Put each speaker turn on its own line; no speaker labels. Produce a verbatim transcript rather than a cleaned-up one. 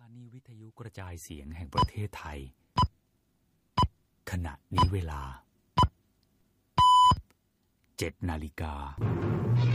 านีวิทยุกระจายเสียงแห่งประเทศไทยขณะนี้เวลาเจ็ดนาฬิกา